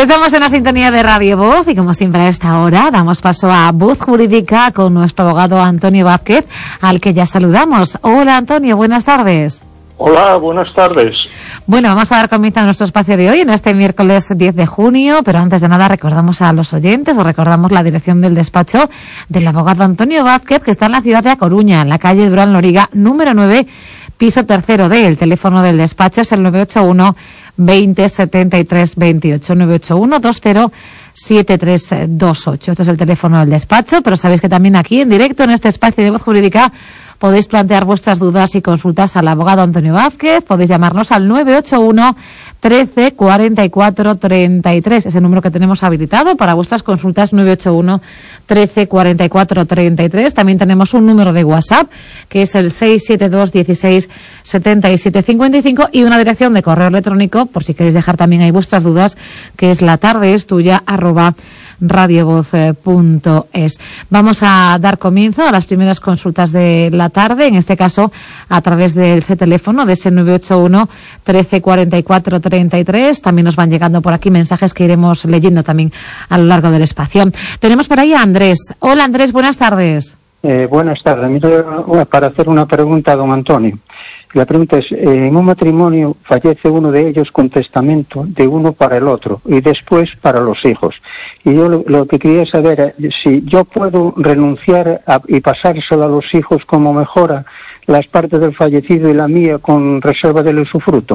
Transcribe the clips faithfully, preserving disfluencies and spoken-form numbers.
Estamos en la sintonía de Radio Voz y como siempre a esta hora damos paso a Voz Jurídica con nuestro abogado Antonio Vázquez, al que ya saludamos. Hola Antonio, buenas tardes. Hola, buenas tardes. Bueno, vamos a dar comienzo a nuestro espacio de hoy en este miércoles diez de junio, pero antes de nada recordamos a los oyentes o recordamos la dirección del despacho del abogado Antonio Vázquez, que está en la ciudad de A Coruña, en la calle Durán Loriga, número nueve, piso tercero D. El teléfono del despacho es el nueve ocho uno veinte setenta y tres veintiocho, nueve ocho uno veinte setenta y tres veintiocho. Este es el teléfono del despacho, pero sabéis que también aquí en directo en este espacio de Voz Jurídica podéis plantear vuestras dudas y consultas al abogado Antonio Vázquez. Podéis llamarnos al nueve ocho uno trece cuarenta y cuatro treinta y tres, ese número que tenemos habilitado para vuestras consultas, nueve ocho uno trece cuarenta y cuatro treinta y tres. También tenemos un número de WhatsApp que es el seis siete dos dieciséis setenta y siete cincuenta y cinco y una dirección de correo electrónico por si queréis dejar también ahí vuestras dudas, que es latardeestuya arroba radiovoz punto es. Vamos a dar comienzo a las primeras consultas de la tarde, en este caso a través del ese teléfono de ese nueve ocho uno trece cuarenta y cuatro treinta y tres. También nos van llegando por aquí mensajes que iremos leyendo también a lo largo del espacio. Tenemos por ahí a Andrés. Hola Andrés, buenas tardes. Eh, buenas tardes. Mira, para hacer una pregunta a don Antonio. La pregunta es, eh, en un matrimonio fallece uno de ellos con testamento de uno para el otro y después para los hijos. Y yo lo, lo que quería saber es si yo puedo renunciar a, y pasárselo a los hijos como mejora las partes del fallecido y la mía con reserva del usufructo.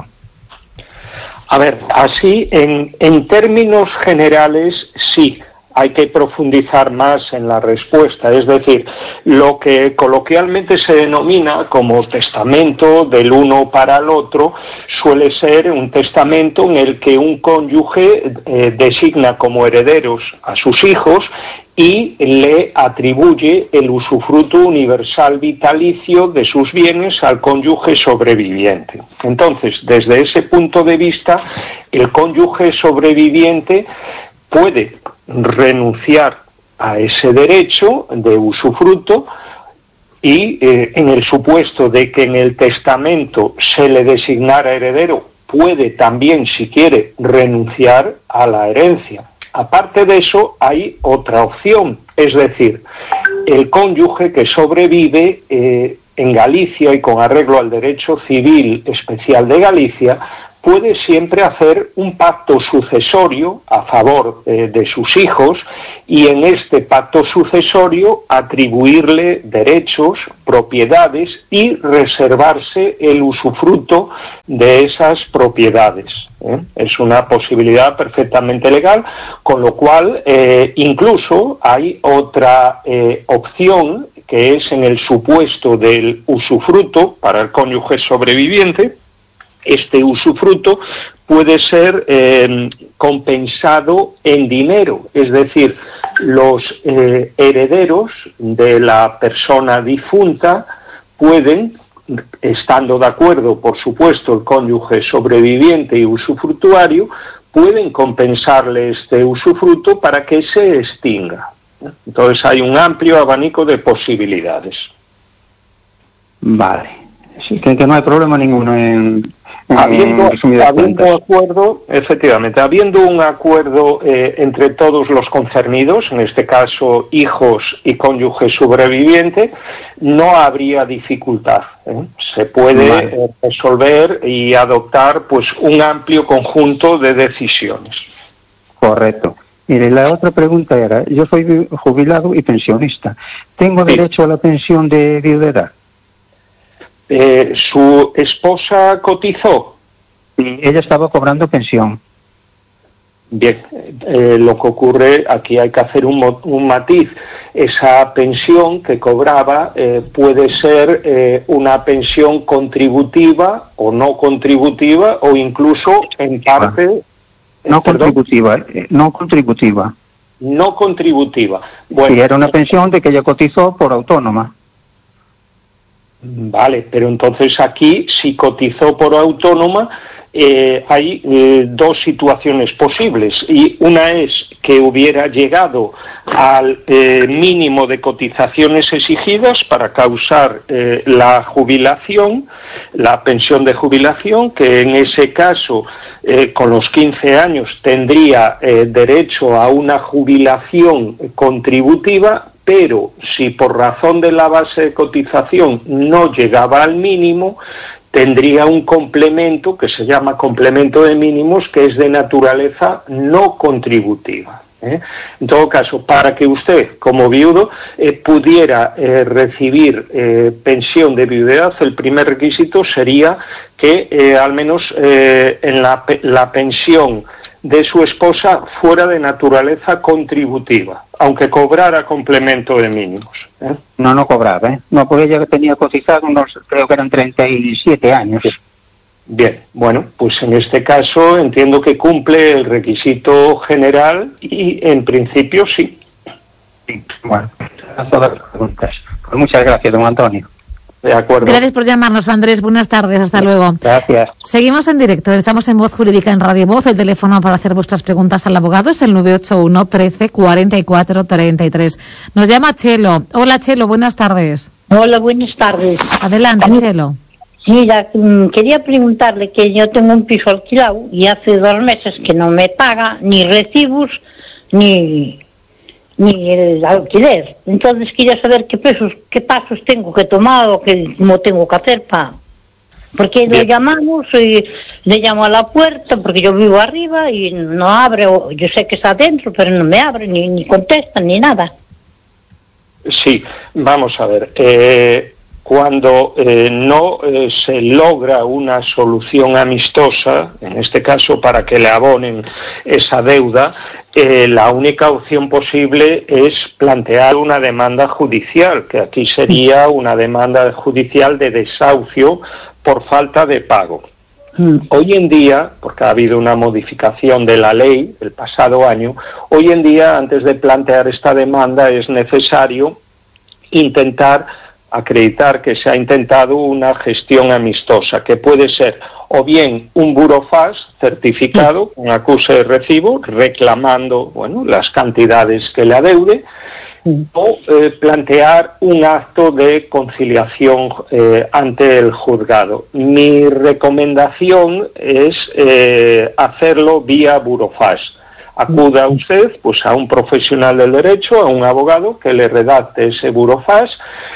A ver, así, en, en términos generales, sí. Hay que profundizar más en la respuesta, es decir, lo que coloquialmente se denomina como testamento del uno para el otro suele ser un testamento en el que un cónyuge eh, designa como herederos a sus hijos y le atribuye el usufructo universal vitalicio de sus bienes al cónyuge sobreviviente. Entonces, desde ese punto de vista, el cónyuge sobreviviente puede renunciar a ese derecho de usufructo y eh, en el supuesto de que en el testamento se le designara heredero, puede también, si quiere, renunciar a la herencia. Aparte de eso, hay otra opción, es decir, el cónyuge que sobrevive eh, en Galicia y con arreglo al derecho civil especial de Galicia, puede siempre hacer un pacto sucesorio a favor eh, de sus hijos y en este pacto sucesorio atribuirle derechos, propiedades y reservarse el usufructo de esas propiedades. ¿eh? Es una posibilidad perfectamente legal, con lo cual eh, incluso hay otra eh, opción que es en el supuesto del usufructo para el cónyuge sobreviviente. Este usufructo puede ser eh, compensado en dinero, es decir, los eh, herederos de la persona difunta pueden, estando de acuerdo, por supuesto, el cónyuge sobreviviente y usufructuario, pueden compensarle este usufructo para que se extinga. Entonces hay un amplio abanico de posibilidades. Vale, sí, que, que no hay problema ninguno en... Habiendo, habiendo acuerdo, efectivamente, habiendo un acuerdo eh, entre todos los concernidos, en este caso hijos y cónyuge sobreviviente, no habría dificultad. ¿eh? Se puede vale. eh, resolver y adoptar pues un amplio conjunto de decisiones. Correcto. Mire, la otra pregunta era, yo soy jubilado y pensionista. ¿Tengo sí. derecho a la pensión de viudedad? Eh, ¿Su esposa cotizó? Sí, ella estaba cobrando pensión. Bien, eh, lo que ocurre, aquí hay que hacer un, un matiz. Esa pensión que cobraba eh, puede ser eh, una pensión contributiva o no contributiva o incluso en parte... No contributiva, eh, no contributiva. No contributiva. Bueno, sí, era una pensión de que ella cotizó por autónoma. Vale, pero entonces aquí, si cotizó por autónoma, eh, hay eh, dos situaciones posibles, y una es que hubiera llegado al eh, mínimo de cotizaciones exigidas para causar eh, la jubilación, la pensión de jubilación, que en ese caso eh, con los quince años tendría eh, derecho a una jubilación contributiva, pero si por razón de la base de cotización no llegaba al mínimo, tendría un complemento que se llama complemento de mínimos, que es de naturaleza no contributiva. ¿eh? En todo caso, para que usted, como viudo, eh, pudiera eh, recibir eh, pensión de viudedad, el primer requisito sería que eh, al menos eh, en la, la pensión de su esposa fuera de naturaleza contributiva, aunque cobrara complemento de mínimos. ¿eh? No, no cobraba, ¿eh? No, porque ella tenía cotizado unos, creo que eran treinta y siete años. Bien, bueno, pues en este caso entiendo que cumple el requisito general y en principio sí. Sí, bueno, todas las preguntas. Pues muchas gracias, don Antonio. De acuerdo. Gracias por llamarnos, Andrés. Buenas tardes. Hasta luego. Gracias. Seguimos en directo. Estamos en Voz Jurídica en Radio Voz. El teléfono para hacer vuestras preguntas al abogado es el nueve ocho uno, trece, cuarenta y cuatro, treinta y tres. Nos llama Chelo. Hola, Chelo. Buenas tardes. Hola, buenas tardes. Adelante, mí, Chelo. Sí, ya, um, quería preguntarle que yo tengo un piso alquilado y hace dos meses que no me paga ni recibos ni... ni el alquiler. Entonces quería saber qué pasos, qué pasos tengo que tomar o qué, cómo tengo que hacer para... Porque le llamamos y le llamo a la puerta porque yo vivo arriba y no abre, o yo sé que está adentro, pero no me abre, ni, ni contesta, ni nada. Sí, vamos a ver. Eh, cuando eh, no eh, se logra una solución amistosa, en este caso para que le abonen esa deuda, Eh, la única opción posible es plantear una demanda judicial, que aquí sería una demanda judicial de desahucio por falta de pago. Mm. Hoy en día, porque ha habido una modificación de la ley el pasado año, hoy en día, antes de plantear esta demanda, es necesario intentar acreditar que se ha intentado una gestión amistosa, que puede ser o bien un burofax certificado con acuse de recibo, reclamando bueno las cantidades que le adeude, o eh, plantear un acto de conciliación eh, ante el juzgado. Mi recomendación es eh, hacerlo vía burofax. Acuda usted pues a un profesional del derecho, a un abogado que le redacte ese burofax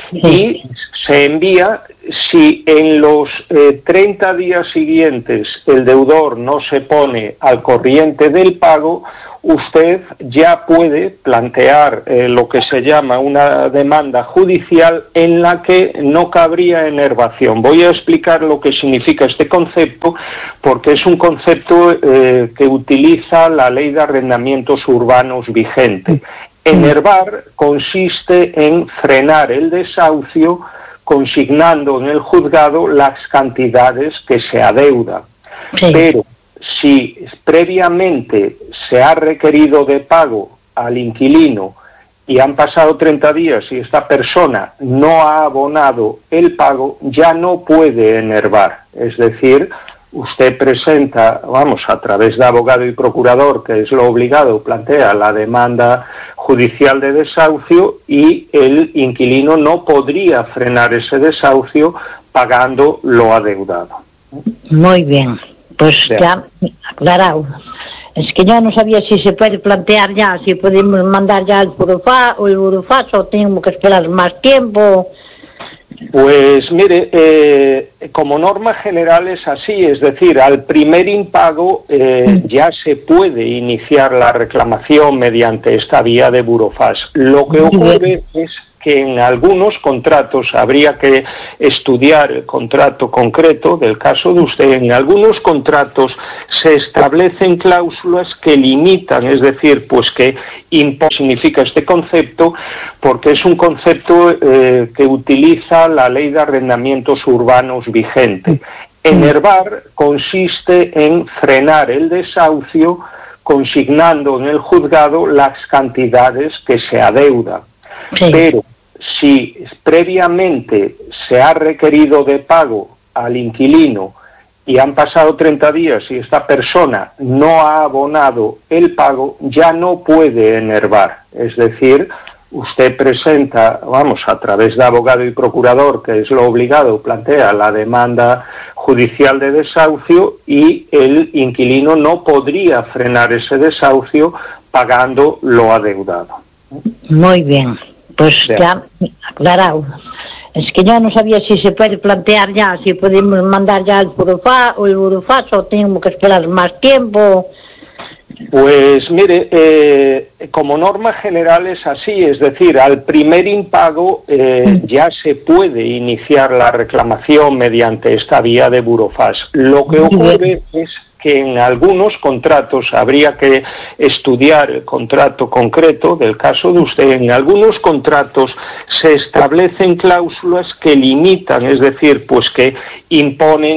y se envía. Si en los eh, treinta días siguientes el deudor no se pone al corriente del pago, usted ya puede plantear eh, lo que se llama una demanda judicial en la que no cabría enervación. Voy a explicar lo que significa este concepto porque es un concepto eh, que utiliza la Ley de Arrendamientos Urbanos vigente. Enervar consiste en frenar el desahucio consignando en el juzgado las cantidades que se adeuda. Sí. Pero si previamente se ha requerido de pago al inquilino y han pasado treinta días y esta persona no ha abonado el pago, ya no puede enervar. Es decir, usted presenta, vamos, a través de abogado y procurador, que es lo obligado, plantea la demanda judicial de desahucio y el inquilino no podría frenar ese desahucio pagando lo adeudado. Muy bien, pues bien. Ya aclarado. Es que yo no sabía si se puede plantear ya, si podemos mandar ya el burofax o el burofax o tenemos que esperar más tiempo. Pues mire, eh, como norma general es así, es decir, al primer impago eh, ya se puede iniciar la reclamación mediante esta vía de burofax. Lo que ocurre es que en algunos contratos habría que estudiar el contrato concreto del caso de usted. En algunos contratos se establecen cláusulas que limitan, es decir, pues que impo- significa este concepto, porque es un concepto eh, que utiliza la Ley de Arrendamientos Urbanos vigente. Enervar consiste en frenar el desahucio consignando en el juzgado las cantidades que se adeudan. Sí. Pero si previamente se ha requerido de pago al inquilino y han pasado treinta días y esta persona no ha abonado el pago, ya no puede enervar. Es decir, usted presenta, vamos, a través de abogado y procurador, que es lo obligado, plantea la demanda judicial de desahucio y el inquilino no podría frenar ese desahucio pagando lo adeudado. Muy bien, pues Bien. ya aclarado. Es que yo no sabía si se puede plantear ya, si podemos mandar ya el burofax o el burofax o tenemos que esperar más tiempo. Pues mire, eh, como norma general es así, es decir, al primer impago eh, ya se puede iniciar la reclamación mediante esta vía de burofax. Lo que ocurre es que en algunos contratos habría que estudiar el contrato concreto del caso de usted. En algunos contratos se establecen cláusulas que limitan, es decir, pues que imponen